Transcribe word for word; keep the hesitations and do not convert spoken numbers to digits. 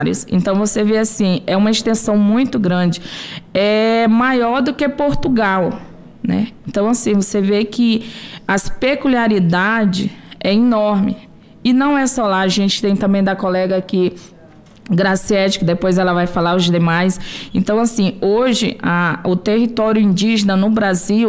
Então, você vê assim, é uma extensão muito grande, é maior do que Portugal, né? Então, assim, você vê que as peculiaridades é enorme. E não é só lá, a gente tem também da colega aqui, Graciete, que depois ela vai falar os demais. Então, assim, hoje, a, o território indígena no Brasil